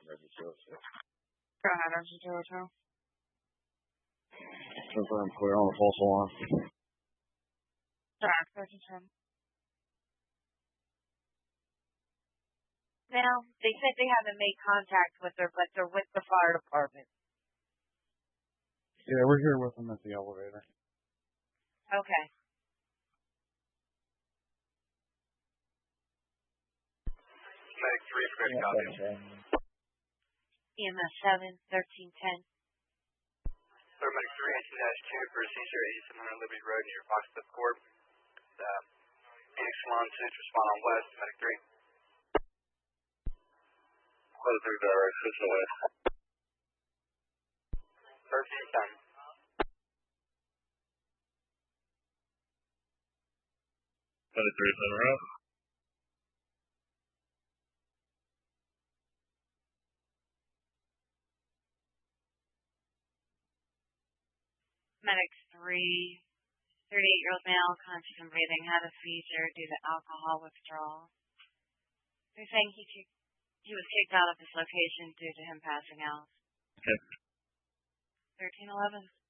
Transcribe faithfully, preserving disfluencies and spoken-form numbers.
Emergency two oh two. Go ahead, Emergency two oh two. Confirm clear on the false alarm. Sorry, thirty-seven. Now, they said they haven't made contact with her, but they're with the fire department. Yeah, we're here with them at the elevator. Okay. Medic three, for good copy. E M S seven, thirteen ten. Medic three, eighteen dash two, for seizure at East one hundred Liberty Road near Foxcliff Court. Uh, Phoenix Salon six, respond on west, Medic three. Close three, direct, system west. thirteen ten. Medic three, center up. Medic three, thirty-eight-year-old male, conscious and breathing, had a seizure due to alcohol withdrawal. They're saying he he was kicked out of his location due to him passing out. Okay. thirteen eleven.